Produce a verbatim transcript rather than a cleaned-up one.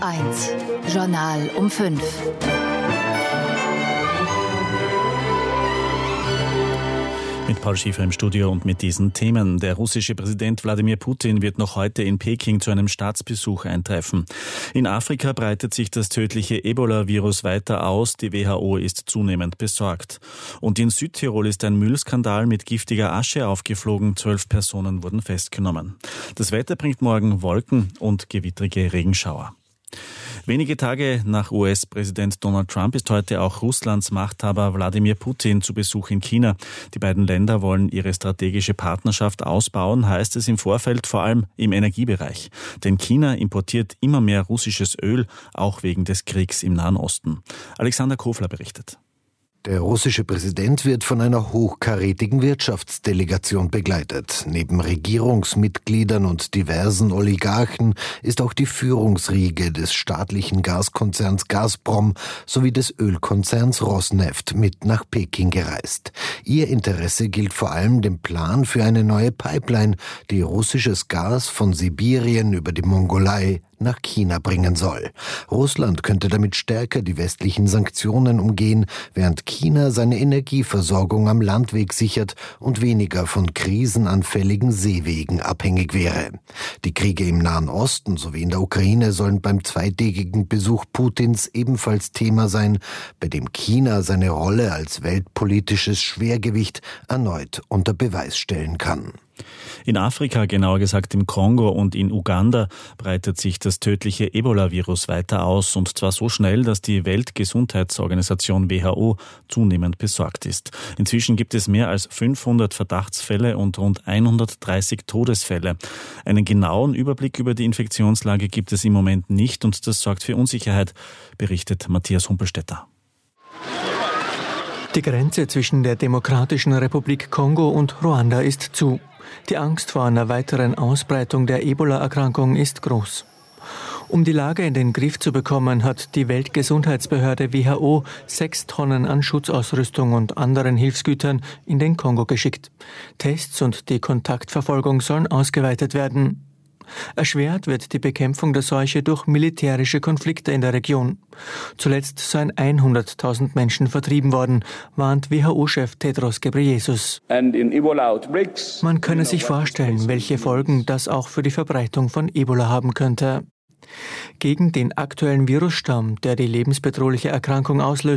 eins, Journal um fünf. Mit Paul Schäfer im Studio und mit diesen Themen. Der russische Präsident Wladimir Putin wird noch heute in Peking zu einem Staatsbesuch eintreffen. In Afrika breitet sich das tödliche Ebola-Virus weiter aus. Die W H O ist zunehmend besorgt. Und in Südtirol ist ein Müllskandal mit giftiger Asche aufgeflogen. Zwölf Personen wurden festgenommen. Das Wetter bringt morgen Wolken und gewittrige Regenschauer. Wenige Tage nach U S-Präsident Donald Trump ist heute auch Russlands Machthaber Wladimir Putin zu Besuch in China. Die beiden Länder wollen ihre strategische Partnerschaft ausbauen, heißt es im Vorfeld, vor allem im Energiebereich. Denn China importiert immer mehr russisches Öl, auch wegen des Kriegs im Nahen Osten. Alexander Kofler berichtet. Der russische Präsident wird von einer hochkarätigen Wirtschaftsdelegation begleitet. Neben Regierungsmitgliedern und diversen Oligarchen ist auch die Führungsriege des staatlichen Gaskonzerns Gazprom sowie des Ölkonzerns Rosneft mit nach Peking gereist. Ihr Interesse gilt vor allem dem Plan für eine neue Pipeline, die russisches Gas von Sibirien über die Mongolei nach China bringen soll. Russland könnte damit stärker die westlichen Sanktionen umgehen, während China seine Energieversorgung am Landweg sichert und weniger von krisenanfälligen Seewegen abhängig wäre. Die Kriege im Nahen Osten sowie in der Ukraine sollen beim zweitägigen Besuch Putins ebenfalls Thema sein, bei dem China seine Rolle als weltpolitisches Schwergewicht erneut unter Beweis stellen kann. In Afrika, genauer gesagt im Kongo und in Uganda, breitet sich das tödliche Ebola-Virus weiter aus, und zwar so schnell, dass die Weltgesundheitsorganisation W H O zunehmend besorgt ist. Inzwischen gibt es mehr als fünfhundert Verdachtsfälle und rund hundertdreißig Todesfälle. Einen genauen Überblick über die Infektionslage gibt es im Moment nicht, und das sorgt für Unsicherheit, berichtet Matthias Humpelstetter. Die Grenze zwischen der Demokratischen Republik Kongo und Ruanda ist zu. Die Angst vor einer weiteren Ausbreitung der Ebola-Erkrankung ist groß. Um die Lage in den Griff zu bekommen, hat die Weltgesundheitsbehörde W H O sechs Tonnen an Schutzausrüstung und anderen Hilfsgütern in den Kongo geschickt. Tests und die Kontaktverfolgung sollen ausgeweitet werden. Erschwert wird die Bekämpfung der Seuche durch militärische Konflikte in der Region. Zuletzt seien hunderttausend Menschen vertrieben worden, warnt W H O-Chef Tedros Ghebreyesus. Man könne sich vorstellen, welche Folgen das auch für die Verbreitung von Ebola haben könnte. Gegen den aktuellen Virusstamm, der die lebensbedrohliche Erkrankung auslöst,